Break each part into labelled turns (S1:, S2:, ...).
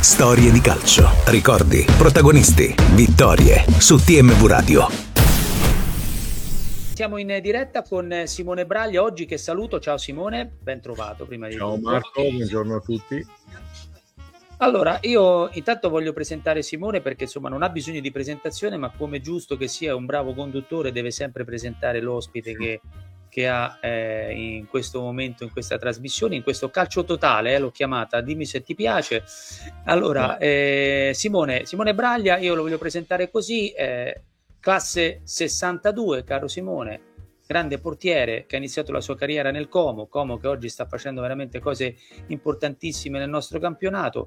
S1: Storie di calcio, ricordi, protagonisti, vittorie su TMV Radio.
S2: Siamo in diretta con Simone Braglia oggi, che saluto. Ciao Simone, ben trovato prima di
S3: Ciao
S2: tutto.
S3: Marco, buongiorno a tutti.
S2: Allora, io intanto voglio presentare Simone perché insomma non ha bisogno di presentazione, ma come giusto che sia un bravo conduttore deve sempre presentare l'ospite che ha in questo momento, in questa trasmissione, in questo calcio totale, l'ho chiamata, dimmi se ti piace. Allora, Simone Braglia, io lo voglio presentare così, classe 62, caro Simone, grande portiere che ha iniziato la sua carriera nel Como che oggi sta facendo veramente cose importantissime nel nostro campionato,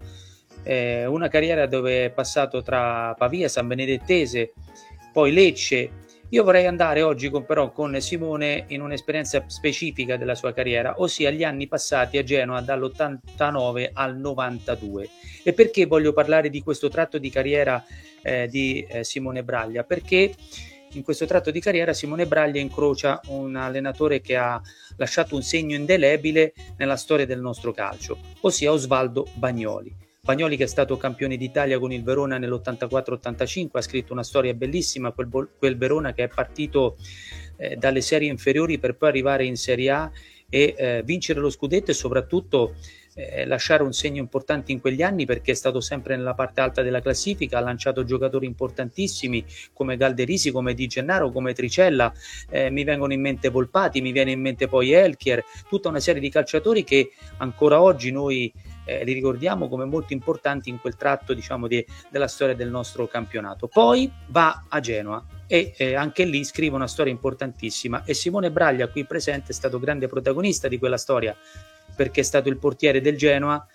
S2: una carriera dove è passato tra Pavia, San Benedettese, poi Lecce. Io vorrei andare oggi però con Simone in un'esperienza specifica della sua carriera, ossia gli anni passati a Genoa dall'89 al 92. E perché voglio parlare di questo tratto di carriera di Simone Braglia? Perché in questo tratto di carriera Simone Braglia incrocia un allenatore che ha lasciato un segno indelebile nella storia del nostro calcio, ossia Osvaldo Bagnoli. Bagnoli, che è stato campione d'Italia con il Verona nell'84-85, ha scritto una storia bellissima, quel Verona che è partito dalle serie inferiori per poi arrivare in Serie A e vincere lo scudetto e soprattutto lasciare un segno importante in quegli anni, perché è stato sempre nella parte alta della classifica, ha lanciato giocatori importantissimi come Galderisi, come Di Gennaro, come Tricella, mi vengono in mente Volpati, mi viene in mente poi Elchier, tutta una serie di calciatori che ancora oggi noi li ricordiamo come molto importanti in quel tratto, diciamo, della storia del nostro campionato. Poi va a Genoa e anche lì scrive una storia importantissima, e Simone Braglia qui presente è stato grande protagonista di quella storia, perché è stato il portiere del Genoa,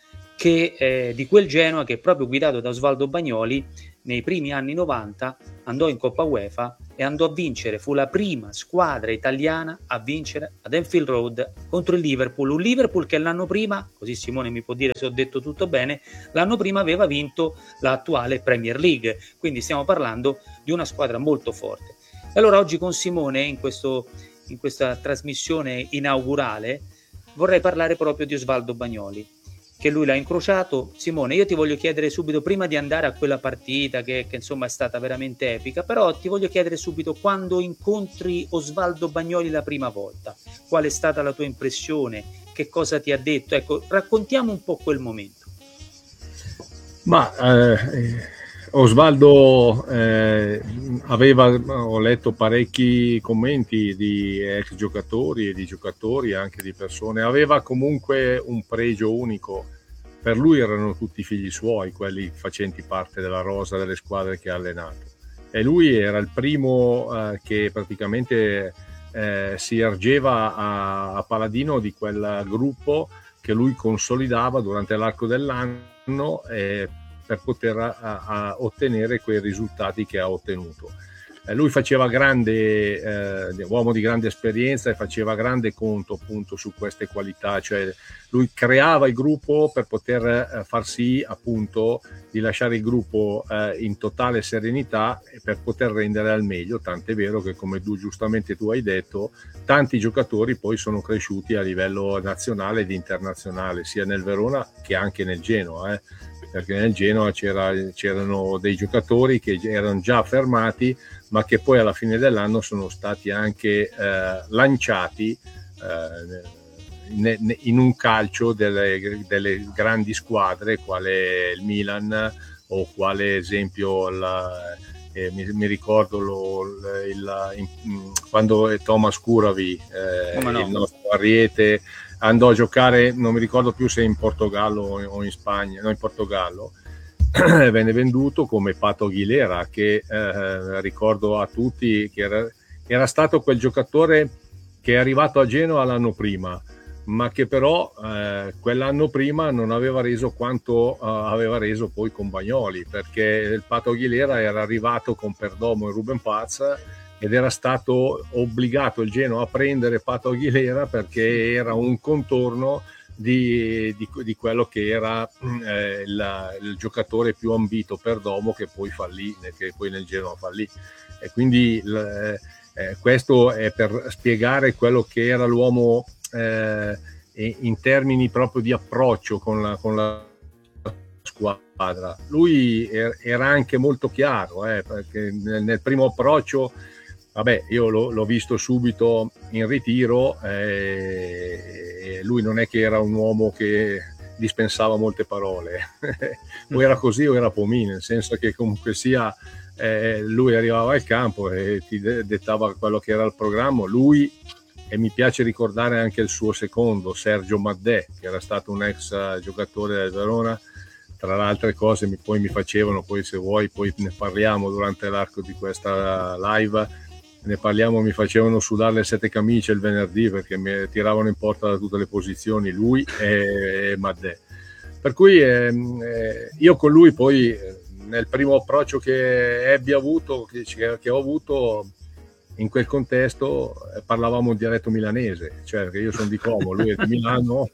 S2: di quel Genoa che, proprio guidato da Osvaldo Bagnoli, nei primi anni 90 andò in Coppa UEFA e andò a vincere, fu la prima squadra italiana a vincere ad Anfield Road contro il Liverpool, un Liverpool che l'anno prima, così Simone mi può dire se ho detto tutto bene, l'anno prima aveva vinto l'attuale Premier League, quindi stiamo parlando di una squadra molto forte. E allora oggi con Simone, in questa trasmissione inaugurale, vorrei parlare proprio di Osvaldo Bagnoli, che lui l'ha incrociato. Simone, io ti voglio chiedere subito, prima di andare a quella partita che insomma è stata veramente epica, però ti voglio chiedere subito, quando incontri Osvaldo Bagnoli la prima volta, qual è stata la tua impressione, che cosa ti ha detto? Ecco, raccontiamo un po' quel momento.
S3: Osvaldo ho letto parecchi commenti di ex giocatori e di giocatori, anche di persone, aveva comunque un pregio unico. Per lui erano tutti figli suoi, quelli facenti parte della rosa delle squadre che ha allenato, e lui era il primo che praticamente si ergeva a paladino di quel gruppo che lui consolidava durante l'arco dell'anno per poter ottenere quei risultati che ha ottenuto. Lui faceva uomo di grande esperienza, e faceva grande conto appunto su queste qualità, cioè lui creava il gruppo per poter far sì appunto di lasciare il gruppo in totale serenità e per poter rendere al meglio, tant'è vero che, come giustamente tu hai detto, tanti giocatori poi sono cresciuti a livello nazionale ed internazionale, sia nel Verona che anche nel Genoa, perché nel Genoa c'erano dei giocatori che erano già affermati, ma che poi alla fine dell'anno sono stati anche lanciati in un calcio delle grandi squadre, quale il Milan, o quale esempio mi ricordo quando Thomas Curavi, il nostro ariete, andò a giocare, non mi ricordo più se in Portogallo o in Spagna, no, in Portogallo, venne venduto come Pato Aguilera, che ricordo a tutti che era stato quel giocatore che è arrivato a Genoa l'anno prima, ma che però quell'anno prima non aveva reso quanto aveva reso poi con Bagnoli, perché il Pato Aguilera era arrivato con Perdomo e Ruben Paz, ed era stato obbligato il Genoa a prendere Pato Aguilera perché era un contorno di quello che era il giocatore più ambito, Perdomo, che poi fallì, che poi nel Genoa fallì. E quindi questo è per spiegare quello che era l'uomo in termini proprio di approccio con la squadra. Lui era anche molto chiaro, perché nel primo approccio, vabbè, io l'ho visto subito in ritiro, lui non è che era un uomo che dispensava molte parole, o era così o era pomì, nel senso che comunque sia lui arrivava al campo e ti dettava quello che era il programma. Lui, e mi piace ricordare anche il suo secondo, Sergio Maddè, che era stato un ex giocatore del Verona. Tra le altre cose poi mi facevano, poi se vuoi poi ne parliamo durante l'arco di questa live, ne parliamo, mi facevano sudare le 7 camicie il venerdì perché mi tiravano in porta da tutte le posizioni, lui e Maddè. Per cui io con lui poi nel primo approccio che ho avuto in quel contesto, parlavamo un dialetto milanese, cioè che io sono di Como, lui è di Milano.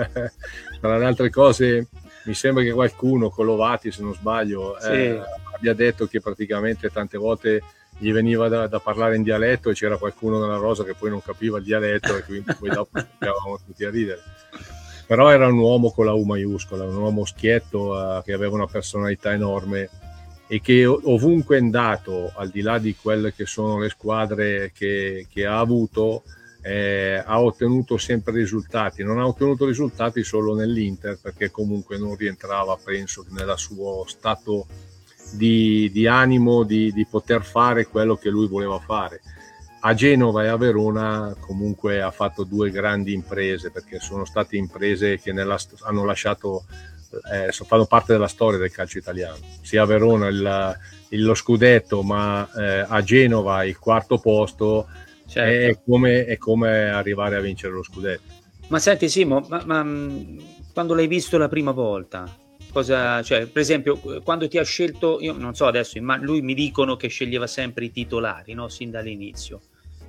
S3: Tra le altre cose mi sembra che qualcuno, Colovati se non sbaglio, sì, abbia detto che praticamente tante volte gli veniva da parlare in dialetto e c'era qualcuno nella rosa che poi non capiva il dialetto e quindi poi dopo stavamo tutti a ridere. Però era un uomo con la U maiuscola, un uomo schietto, che aveva una personalità enorme e che ovunque è andato, al di là di quelle che sono le squadre che ha avuto, ha ottenuto sempre risultati. Non ha ottenuto risultati solo nell'Inter, perché comunque non rientrava, penso, nel suo stato di animo di poter fare quello che lui voleva fare. A Genova e a Verona comunque ha fatto 2 grandi imprese, perché sono state imprese che hanno lasciato, fanno parte della storia del calcio italiano. Sia a Verona lo scudetto, ma a Genova il 4º posto, certo. È come arrivare a vincere lo scudetto.
S2: Ma senti Simo, ma quando l'hai visto la prima volta, cioè, per esempio, quando ti ha scelto, io non so adesso, ma lui mi dicono che sceglieva sempre i titolari, no? Sin dall'inizio.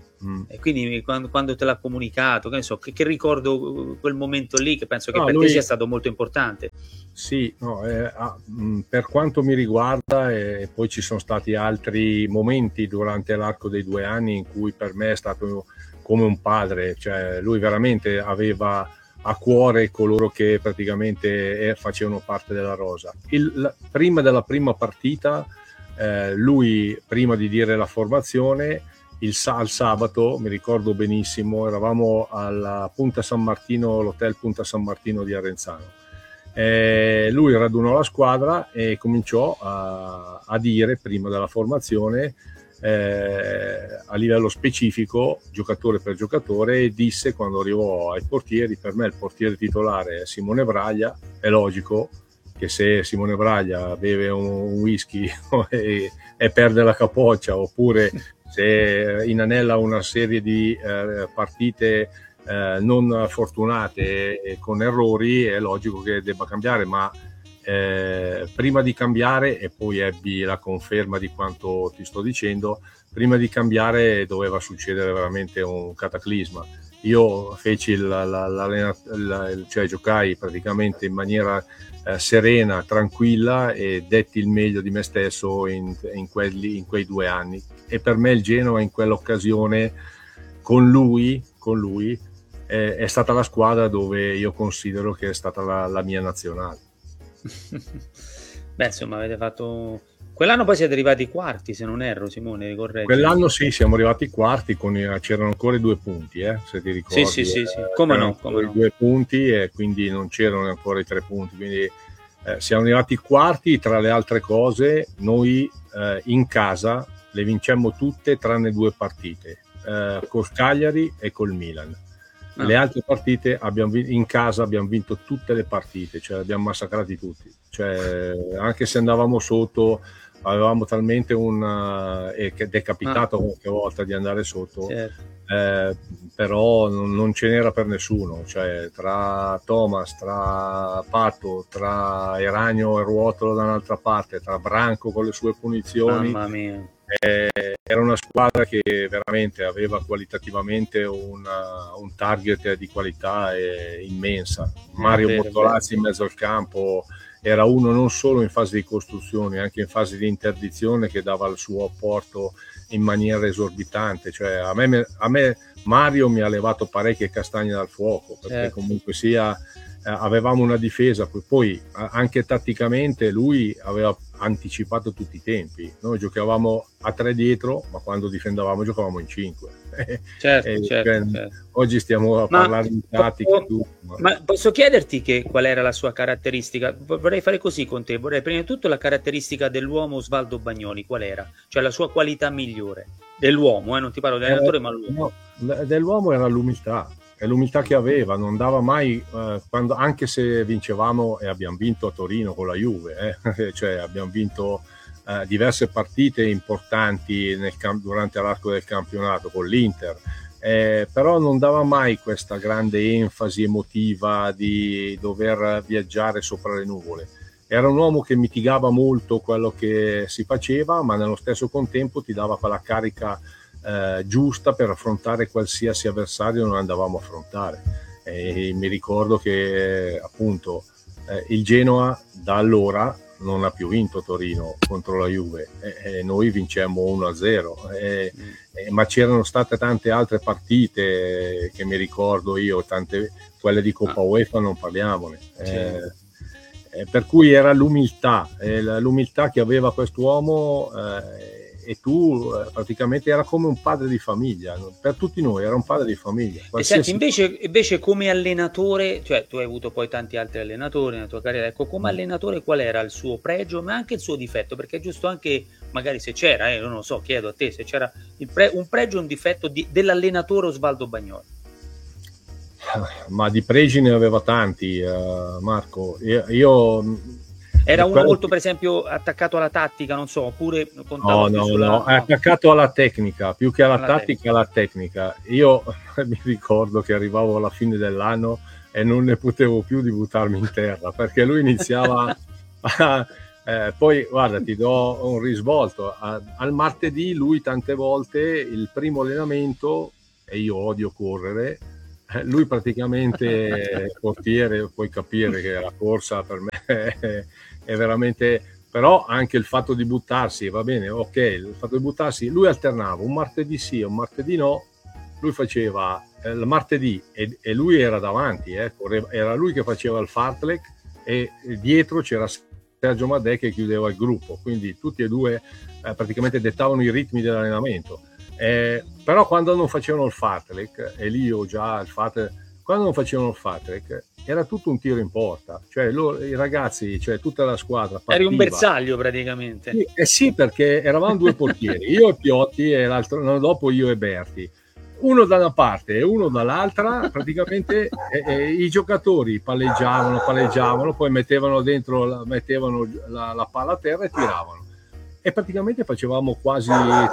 S2: E quindi quando te l'ha comunicato, che ne so, che ricordo quel momento lì, che penso che per te sia stato molto importante.
S3: Sì, no, per quanto mi riguarda, poi ci sono stati altri momenti durante l'arco dei 2 anni in cui per me è stato come un padre, cioè lui veramente aveva a cuore coloro che praticamente facevano parte della rosa. Prima della prima partita, lui, prima di dire la formazione, al sabato, mi ricordo benissimo, eravamo alla Punta San Martino, l'hotel Punta San Martino di Arenzano. Lui radunò la squadra e cominciò a dire, prima della formazione, a livello specifico, giocatore per giocatore, e disse, quando arrivò ai portieri: per me il portiere titolare è Simone Braglia. È logico che se Simone Braglia beve un whisky e perde la capoccia, oppure se inanella una serie di partite non fortunate e con errori, è logico che debba cambiare, ma prima di cambiare, e poi ebbi la conferma di quanto ti sto dicendo, prima di cambiare doveva succedere veramente un cataclisma. Io feci cioè giocai praticamente in maniera serena, tranquilla, e detti il meglio di me stesso in quei 2 anni. E per me il Genoa in quell'occasione, con lui è stata la squadra dove io considero che è stata la mia nazionale.
S2: Beh, insomma, avete fatto quell'anno, poi siete arrivati quarti, se non erro, Simone, correggi.
S3: Quell'anno sì, siamo arrivati quarti, c'erano ancora i 2 punti, se ti ricordi.
S2: Sì. Come no.
S3: 2 punti, e quindi non c'erano ancora i 3 punti, quindi siamo arrivati quarti. Tra le altre cose, noi in casa le vincemmo tutte tranne 2 partite, col Cagliari e col Milan. Le altre partite in casa abbiamo vinto tutte le partite, cioè abbiamo massacrati tutti, cioè anche se andavamo sotto avevamo talmente ed è capitato qualche volta di andare sotto, certo. Però non ce n'era per nessuno, cioè tra Thomas, tra Pato, tra Eragno e Ruotolo da un'altra parte, tra Branco con le sue punizioni.
S2: Mamma mia.
S3: Era una squadra che veramente aveva qualitativamente un target di qualità immensa. Mario Bortolazzi in mezzo al campo era uno non solo in fase di costruzione, anche in fase di interdizione, che dava il suo apporto in maniera esorbitante. Cioè a me Mario mi ha levato parecchie castagne dal fuoco, perché certo. Comunque sia avevamo una difesa, poi anche tatticamente lui aveva anticipato tutti i tempi. Noi giocavamo a 3 dietro, ma quando difendavamo giocavamo in 5.
S2: Certo.
S3: Oggi stiamo a parlare di tattica.
S2: Ma posso chiederti qual era la sua caratteristica? Vorrei fare così con te. Vorrei prima di tutto la caratteristica dell'uomo Osvaldo Bagnoli, qual era? Cioè la sua qualità migliore. Dell'uomo, non ti parlo dell'allenatore, ma l'uomo.
S3: No, dell'uomo era l'umiltà. È l'umiltà che aveva, non dava mai, anche se vincevamo, e abbiamo vinto a Torino con la Juve, cioè abbiamo vinto diverse partite importanti durante l'arco del campionato con l'Inter, però non dava mai questa grande enfasi emotiva di dover viaggiare sopra le nuvole. Era un uomo che mitigava molto quello che si faceva, ma nello stesso contempo ti dava quella carica giusta per affrontare qualsiasi avversario non andavamo a affrontare. Mi ricordo che appunto il Genoa da allora non ha più vinto Torino contro la Juve, noi vincemmo 1-0, ma c'erano state tante altre partite che mi ricordo io, quelle di Coppa UEFA non parliamone. Per cui era l'umiltà che aveva quest'uomo, e tu praticamente era come un padre di famiglia, per tutti noi era un padre di famiglia.
S2: E senti, invece come allenatore, cioè tu hai avuto poi tanti altri allenatori nella tua carriera, ecco, come allenatore qual era il suo pregio ma anche il suo difetto? Perché è giusto anche, magari se c'era, non lo so, chiedo a te se c'era un pregio e un difetto dell'allenatore Osvaldo Bagnoli.
S3: Ma di pregi ne aveva tanti, Marco. Io
S2: era uno molto, per esempio, attaccato alla tattica, non so, oppure
S3: no, è attaccato alla tecnica, più che alla tattica, alla tecnica. Io mi ricordo che arrivavo alla fine dell'anno e non ne potevo più di buttarmi in terra, perché lui iniziava poi guarda, ti do un risvolto. Al martedì lui tante volte, il primo allenamento, e io odio correre, lui praticamente portiere, puoi capire che la corsa per me è veramente, però anche il fatto di buttarsi, va bene, ok, il fatto di buttarsi, lui alternava un martedì sì, un martedì no, lui faceva il martedì e lui era davanti, era lui che faceva il fartlek e dietro c'era Sergio Madè che chiudeva il gruppo, quindi tutti e due praticamente dettavano i ritmi dell'allenamento. Però quando non facevano il fartlek, e lì io già il fartlek, quando non facevano il fartlek era tutto un tiro in porta, cioè i ragazzi, cioè tutta la squadra partiva.
S2: Eri un bersaglio praticamente.
S3: Sì, perché eravamo due portieri, io e Piotti e l'anno dopo io e Berti, uno da una parte e uno dall'altra, praticamente i giocatori palleggiavano, poi mettevano la palla a terra e tiravano. E praticamente facevamo quasi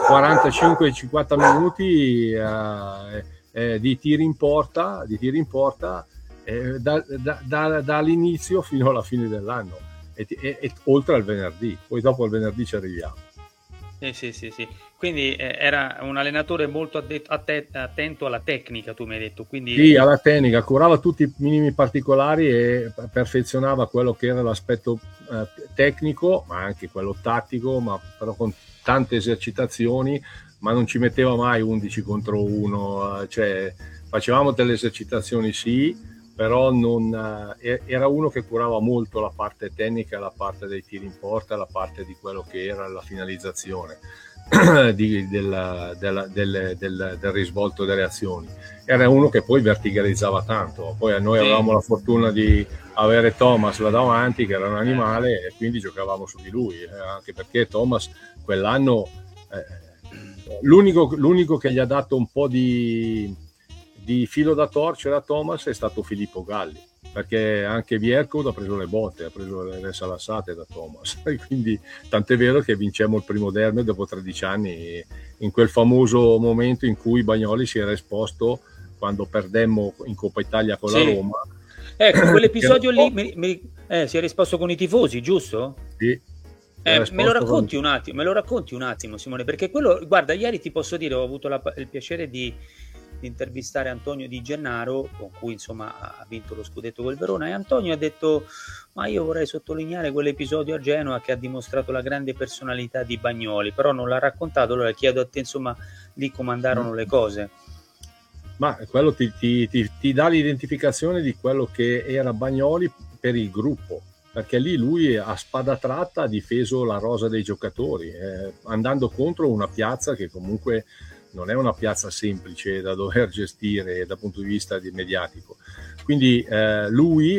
S3: 45-50 minuti di tiri in porta dall'inizio fino alla fine dell'anno e oltre al venerdì, poi dopo al venerdì ci arriviamo.
S2: Sì. Quindi era un allenatore molto attento alla tecnica, tu mi hai detto. Quindi...
S3: Sì, alla tecnica, curava tutti i minimi particolari e perfezionava quello che era l'aspetto tecnico, ma anche quello tattico, ma però con tante esercitazioni, ma non ci metteva mai 11 contro 1, cioè facevamo delle esercitazioni sì, però era uno che curava molto la parte tecnica, la parte dei tiri in porta, la parte di quello che era la finalizzazione del risvolto delle azioni. Era uno che poi verticalizzava tanto, poi noi avevamo la fortuna di avere Thomas là davanti che era un animale e quindi giocavamo su di lui, anche perché Thomas quell'anno l'unico che gli ha dato un po' di filo da torcere a Thomas è stato Filippo Galli, perché anche Vierco ha preso le botte, ha preso le salassate da Thomas, quindi tant'è vero che vincemmo il primo derby dopo 13 anni in quel famoso momento in cui Bagnoli si era esposto quando perdemmo in Coppa Italia con la Roma.
S2: Ecco, quell'episodio lì si era esposto con i tifosi, giusto?
S3: Sì.
S2: Me lo racconti un attimo, Simone, perché quello, guarda, ieri ti posso dire, ho avuto il piacere di intervistare Antonio Di Gennaro, con cui insomma ha vinto lo scudetto col Verona, e Antonio ha detto: ma io vorrei sottolineare quell'episodio a Genova che ha dimostrato la grande personalità di Bagnoli, però non l'ha raccontato, allora chiedo a te insomma lì come andarono le cose.
S3: Ma quello ti dà l'identificazione di quello che era Bagnoli per il gruppo, perché lì lui a spada tratta ha difeso la rosa dei giocatori, andando contro una piazza che comunque non è una piazza semplice da dover gestire dal punto di vista mediatico. Quindi lui,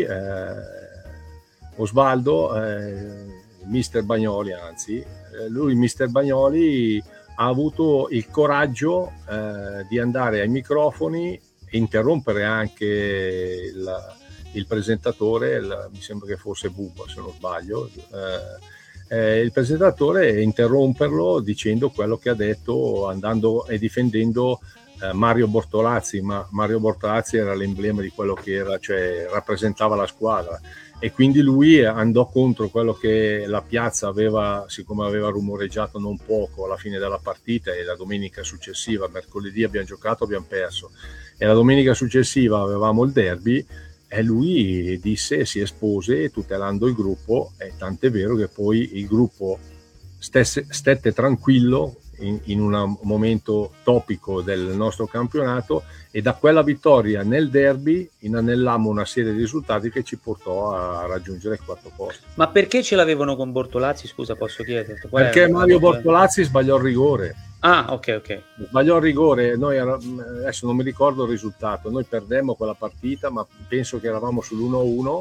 S3: Osvaldo, mister Bagnoli, mister Bagnoli ha avuto il coraggio di andare ai microfoni e interrompere anche il presentatore, mi sembra che fosse Bubba se non sbaglio, il presentatore, e interromperlo dicendo quello che ha detto, andando e difendendo Mario Bortolazzi, ma Mario Bortolazzi era l'emblema di quello che era, cioè rappresentava la squadra, e quindi lui andò contro quello che la piazza aveva, siccome aveva rumoreggiato non poco alla fine della partita, e la domenica successiva, mercoledì abbiamo giocato, abbiamo perso, e la domenica successiva avevamo il derby, e lui disse, si espose tutelando il gruppo, e tant'è vero che poi il gruppo stette tranquillo in un momento topico del nostro campionato, e da quella vittoria nel derby inanellammo una serie di risultati che ci portò a raggiungere il quarto posto.
S2: Ma perché ce l'avevano con Bortolazzi, scusa, posso chiedere?
S3: Perché Mario Bortolazzi sbagliò il rigore.
S2: Ah, ok.
S3: Sbagliò il rigore, adesso non mi ricordo il risultato, noi perdemmo quella partita, ma penso che eravamo sull'1-1,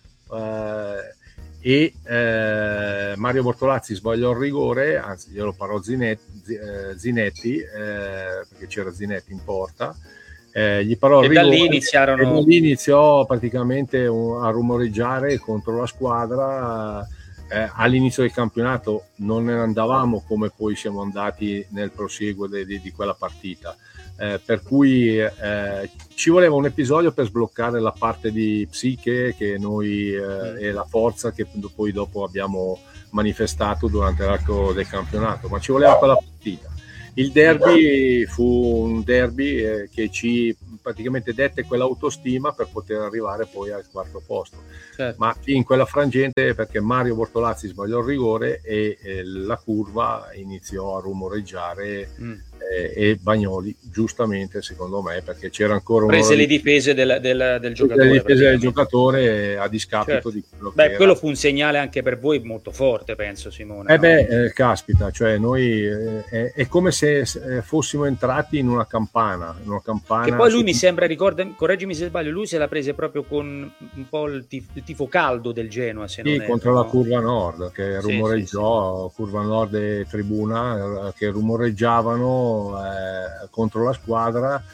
S3: e Mario Bortolazzi sbagliò il rigore, anzi glielo parò Zinetti, perché c'era Zinetti in porta, gli parò il rigore,
S2: e da
S3: lì iniziò praticamente a rumoreggiare contro la squadra. All'inizio del campionato non ne andavamo come poi siamo andati nel prosieguo di quella partita, per cui ci voleva un episodio per sbloccare la parte di psiche che noi e la forza che poi dopo abbiamo manifestato durante l'arco del campionato, ma ci voleva quella partita. Il derby fu un derby che ci praticamente dette quell'autostima per poter arrivare poi al quarto posto.
S2: Certo.
S3: Ma in quella frangente, perché Mario Bortolazzi sbagliò il rigore e la curva iniziò a rumoreggiare, e Bagnoli giustamente, secondo me, perché c'era ancora
S2: prese le difese del giocatore,
S3: le difese del giocatore a discapito, certo, di quello che
S2: quello fu un segnale anche per voi molto forte, penso, Simone.
S3: Caspita, cioè noi è come se fossimo entrati in una campana che
S2: poi lui mi sembra, correggimi se sbaglio, lui se la prese proprio con un po' il tifo caldo del Genoa, se non
S3: contro la curva nord, che rumoreggiò, sì. Curva nord e tribuna che rumoreggiavano contro la squadra,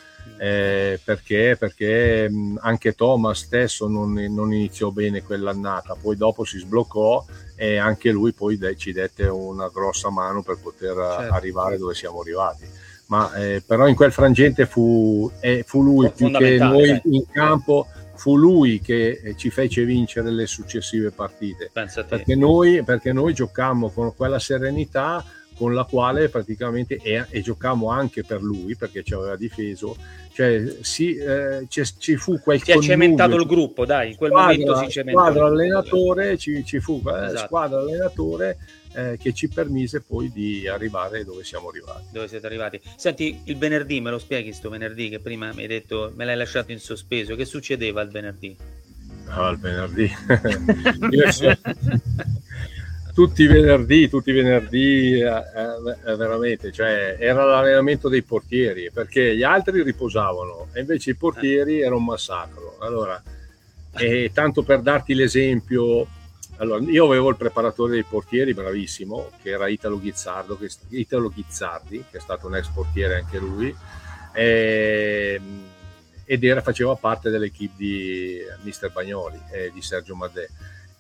S3: perché anche Thomas stesso non iniziò bene quell'annata, poi dopo si sbloccò e anche lui poi ci dette una grossa mano per poter, certo, arrivare dove siamo arrivati. Ma però in quel frangente fu lui più che noi in campo, fu lui che ci fece vincere le successive partite, perché noi giocammo con quella serenità con la quale praticamente e giocammo anche per lui, perché ci aveva difeso, cioè ci fu quel
S2: si è cementato il gruppo, dai, in quel momento si cementò
S3: squadra allenatore, ci fu esatto, squadra allenatore che ci permise poi di arrivare dove siamo arrivati.
S2: Dove siete arrivati? Senti, il venerdì me lo spieghi, sto venerdì che prima mi hai detto me l'hai lasciato in sospeso, che succedeva il venerdì?
S3: Il venerdì tutti i venerdì veramente, cioè era l'allenamento dei portieri, perché gli altri riposavano e invece i portieri era un massacro. Allora, e tanto per darti l'esempio, allora, io avevo il preparatore dei portieri bravissimo, che era Italo Ghizzardi, che è stato un ex portiere anche lui, ed faceva parte dell'equipe di mister Bagnoli e di Sergio Maddè.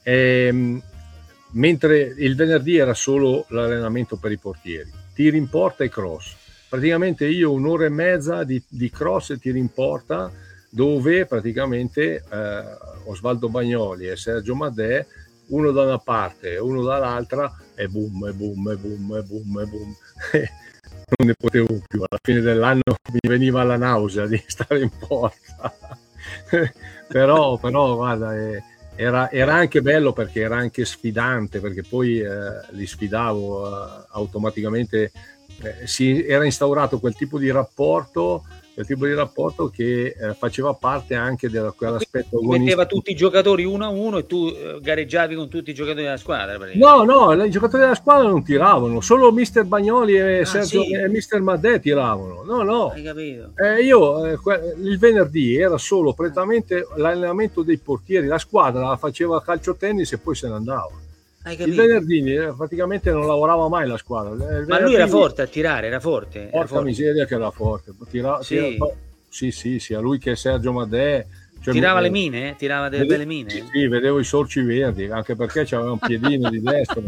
S3: Mentre il venerdì era solo l'allenamento per i portieri, tiri in porta e cross. Praticamente io 1 ora e mezza di cross e tiri in porta, dove praticamente Osvaldo Bagnoli e Sergio Maddè, uno da una parte e uno dall'altra, e boom, e boom, e boom, e boom, e boom. Non ne potevo più. Alla fine dell'anno mi veniva la nausea di stare in porta. però guarda, era anche bello, perché era anche sfidante, perché poi li sfidavo automaticamente, si era instaurato quel tipo di rapporto quel tipo di rapporto che faceva parte anche di quell'aspetto agonistico.
S2: Metteva tutti i giocatori 1-1 e tu gareggiavi con tutti i giocatori della squadra?
S3: No, i giocatori della squadra non tiravano, solo mister Bagnoli e Sergio e mister Madè tiravano. No.
S2: Hai capito?
S3: Il venerdì era solo prettamente l'allenamento dei portieri, la squadra faceva calcio tennis e poi se ne andava. Il venerdì praticamente non lavorava mai la squadra.
S2: Ma lui era forte a tirare, era forte.
S3: Porca miseria che era forte. Sì, sia lui che Sergio Madè. Cioè,
S2: tirava le mine? Tirava delle belle mine?
S3: Sì, vedevo i sorci verdi, anche perché c'aveva un piedino di destra.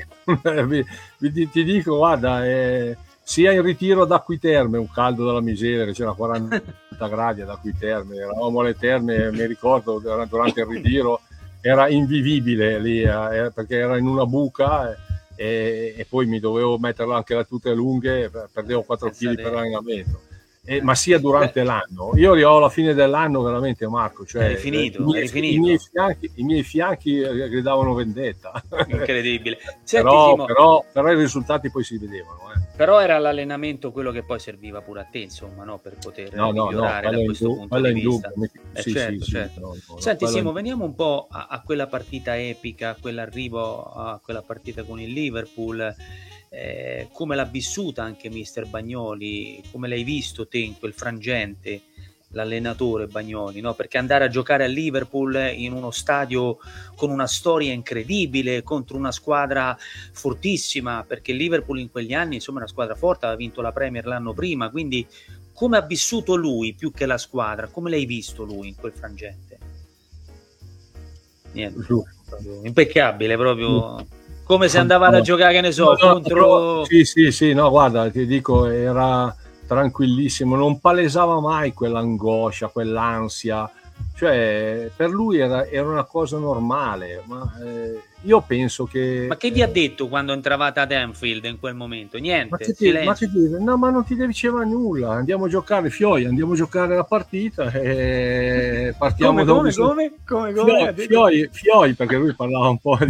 S3: Ti dico, guarda, sia in ritiro ad Acquiterme, un caldo della miseria, c'era 40 gradi ad Acquiterme, eravamo alle terme, mi ricordo durante il ritiro, era invivibile lì, perché era in una buca e poi mi dovevo metterla anche le tute lunghe, perdevo 4 kg per allenamento. Ma sia durante l'anno. Io arrivo alla fine dell'anno veramente, Marco, cioè
S2: eri finito.
S3: I miei fianchi gridavano vendetta.
S2: Incredibile.
S3: Però i risultati poi si vedevano.
S2: Però era l'allenamento quello che poi serviva pure a te, insomma, no? Per poter migliorare da questo punto di vista. Certo. Senti, Simo, veniamo un po' a quella partita epica, quell'arrivo a quella partita con il Liverpool. Come l'ha vissuta anche mister Bagnoli, come l'hai visto te in quel frangente, l'allenatore Bagnoli, no? Perché andare a giocare a Liverpool in uno stadio con una storia incredibile contro una squadra fortissima, perché il Liverpool in quegli anni insomma è una squadra forte, aveva vinto la Premier l'anno prima, quindi come ha vissuto lui più che la squadra, come l'hai visto lui in quel frangente? Niente, impeccabile proprio. Come se andavate a giocare, che ne so, contro...
S3: Sì, no, guarda, ti dico, era tranquillissimo, non palesava mai quell'angoscia, quell'ansia, cioè per lui era una cosa normale, ma io penso che...
S2: Ma che vi ha detto quando entravate ad Anfield in quel momento? Niente,
S3: ma non ti diceva nulla, andiamo a giocare andiamo a giocare la partita e partiamo
S2: come?
S3: Fioi, perché lui parlava un po'